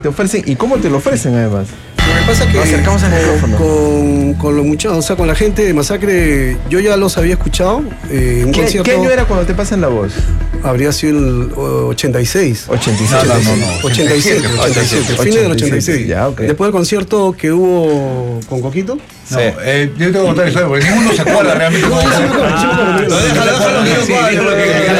Te ofrecen, ¿y cómo te lo ofrecen además? Lo que pasa es que Nos acercamos al micrófono. con los muchachos, o sea, con la gente de Masacre, yo ya los había escuchado en un concierto. ¿Qué año era cuando te pasan la voz? Habría sido el 86. 86. No. 87, fines del 86. Ya, ok. Después del concierto que hubo con Coquito. No, yo tengo que contar la historia porque ninguno se acuerda realmente. No, sí me acuerdo, sí me acuerdo. Déjalo,